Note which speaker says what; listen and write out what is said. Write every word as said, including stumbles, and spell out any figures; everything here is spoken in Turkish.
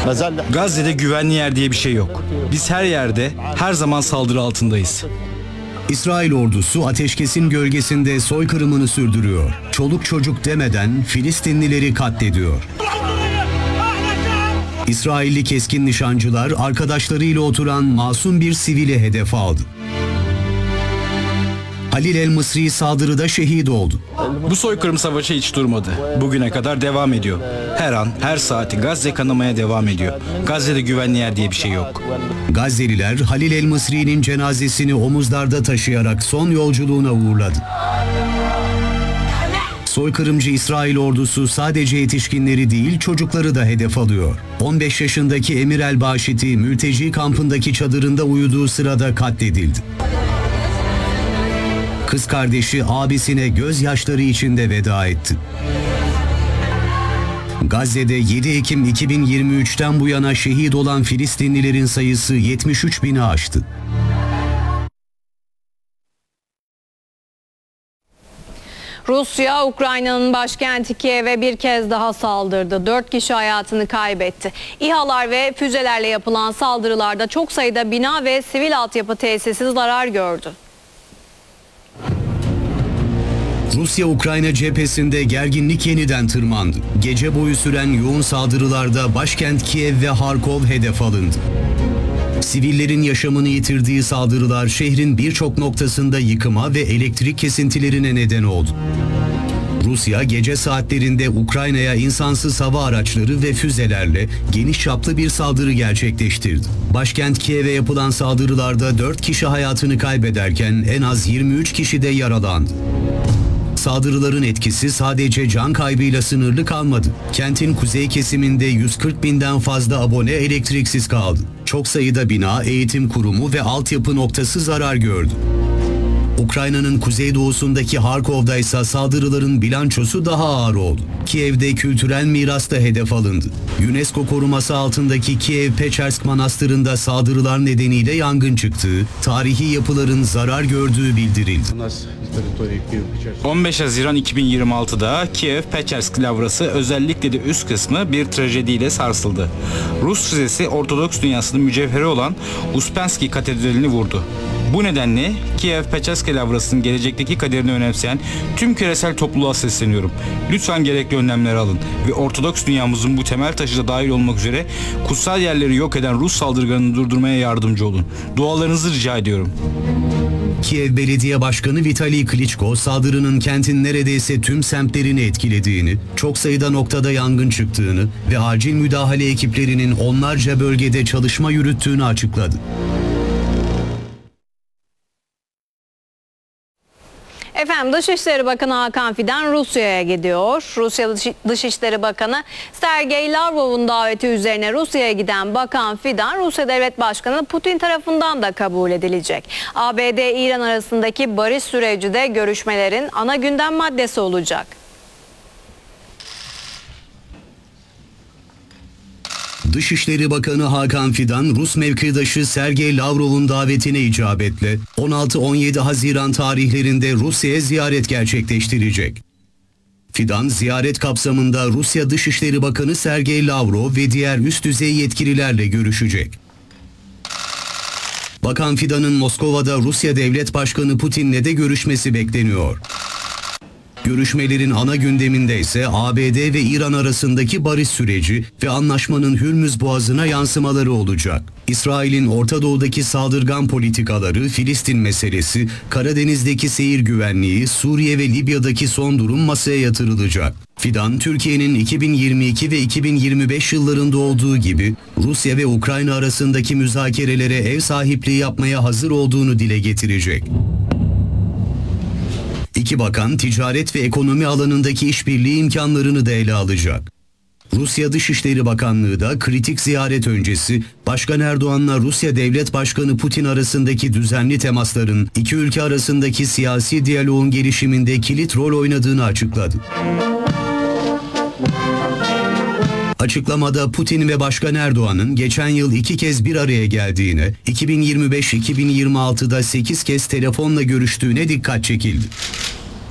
Speaker 1: Gazze'de güvenli yer diye bir şey yok. Biz her yerde, her zaman saldırı altındayız.
Speaker 2: İsrail ordusu ateşkesin gölgesinde soykırımını sürdürüyor. Çoluk çocuk demeden Filistinlileri katlediyor. İsrailli keskin nişancılar arkadaşlarıyla oturan masum bir sivili hedef aldı. Halil el-Mısri saldırıda şehit oldu.
Speaker 1: Bu soykırım savaşı hiç durmadı. Bugüne kadar devam ediyor. Her an, her saati Gazze kanamaya devam ediyor. Gazze'de güvenli yer diye bir şey yok.
Speaker 2: Gazze'liler Halil el-Mısri'nin cenazesini omuzlarda taşıyarak son yolculuğuna uğurladı. Soykırımcı İsrail ordusu sadece yetişkinleri değil çocukları da hedef alıyor. on beş yaşındaki Emir el-Başiti mülteci kampındaki çadırında uyuduğu sırada katledildi. Kız kardeşi abisine gözyaşları içinde veda etti. Gazze'de yedi Ekim iki bin yirmi üç'ten bu yana şehit olan Filistinlilerin sayısı yetmiş üç bini aştı.
Speaker 3: Rusya, Ukrayna'nın başkenti Kiev'e bir kez daha saldırdı. Dört kişi hayatını kaybetti. İHA'lar ve füzelerle yapılan saldırılarda çok sayıda bina ve sivil altyapı tesisi zarar gördü.
Speaker 2: Rusya-Ukrayna cephesinde gerginlik yeniden tırmandı. Gece boyu süren yoğun saldırılarda başkent Kiev ve Harkov hedef alındı. Sivillerin yaşamını yitirdiği saldırılar şehrin birçok noktasında yıkıma ve elektrik kesintilerine neden oldu. Rusya gece saatlerinde Ukrayna'ya insansız hava araçları ve füzelerle geniş çaplı bir saldırı gerçekleştirdi. Başkent Kiev'e yapılan saldırılarda dört kişi hayatını kaybederken en az yirmi üç kişi de yaralandı. Saldırıların etkisi sadece can kaybıyla sınırlı kalmadı. Kentin kuzey kesiminde yüz kırk binden fazla abone elektriksiz kaldı. Çok sayıda bina, eğitim kurumu ve altyapı noktası zarar gördü. Ukrayna'nın kuzeydoğusundaki Harkov'da ise saldırıların bilançosu daha ağır oldu. Kiev'de kültürel miras da hedef alındı. UNESCO koruması altındaki Kiev-Pechersk Manastırı'nda saldırılar nedeniyle yangın çıktığı, tarihi yapıların zarar gördüğü bildirildi.
Speaker 1: on beş Haziran iki bin yirmi altı'da Kiev-Pechersk lavrası özellikle de üst kısmı bir trajediyle sarsıldı. Rus füzesi Ortodoks dünyasının mücevheri olan Uspensky Katedrali'ni vurdu. Bu nedenle Kiev-Pechersk lavrasının gelecekteki kaderini önemseyen tüm küresel topluluğa sesleniyorum. Lütfen gerekli önlemleri alın ve Ortodoks dünyamızın bu temel taşı da dahil olmak üzere kutsal yerleri yok eden Rus saldırganını durdurmaya yardımcı olun. Dualarınızı rica ediyorum.
Speaker 2: Kiev Belediye Başkanı Vitali Klitschko saldırının kentin neredeyse tüm semtlerini etkilediğini, çok sayıda noktada yangın çıktığını ve acil müdahale ekiplerinin onlarca bölgede çalışma yürüttüğünü açıkladı.
Speaker 3: Efendim Dışişleri Bakanı Hakan Fidan Rusya'ya gidiyor. Rusya Dışişleri Bakanı Sergey Lavrov'un daveti üzerine Rusya'ya giden Bakan Fidan, Rusya Devlet Başkanı Putin tarafından da kabul edilecek. A B D-İran arasındaki barış süreci de görüşmelerin ana gündem maddesi olacak.
Speaker 2: Dışişleri Bakanı Hakan Fidan, Rus mevkidaşı Sergey Lavrov'un davetine icabetle on altı on yedi Haziran tarihlerinde Rusya'ya ziyaret gerçekleştirecek. Fidan, ziyaret kapsamında Rusya Dışişleri Bakanı Sergey Lavrov ve diğer üst düzey yetkililerle görüşecek. Bakan Fidan'ın Moskova'da Rusya Devlet Başkanı Putin'le de görüşmesi bekleniyor. Görüşmelerin ana gündeminde ise A B D ve İran arasındaki barış süreci ve anlaşmanın Hürmüz Boğazı'na yansımaları olacak. İsrail'in Orta Doğu'daki saldırgan politikaları, Filistin meselesi, Karadeniz'deki seyir güvenliği, Suriye ve Libya'daki son durum masaya yatırılacak. Fidan, Türkiye'nin iki bin yirmi iki ve iki bin yirmi beş yıllarında olduğu gibi Rusya ve Ukrayna arasındaki müzakerelere ev sahipliği yapmaya hazır olduğunu dile getirecek. İki bakan ticaret ve ekonomi alanındaki işbirliği imkanlarını da ele alacak. Rusya Dışişleri Bakanlığı da kritik ziyaret öncesi Başkan Erdoğan'la Rusya Devlet Başkanı Putin arasındaki düzenli temasların iki ülke arasındaki siyasi diyaloğun gelişiminde kilit rol oynadığını açıkladı. Açıklamada Putin ve Başkan Erdoğan'ın geçen yıl iki kez bir araya geldiğine, iki bin yirmi beş iki bin yirmi altı'da sekiz kez telefonla görüştüğüne dikkat çekildi.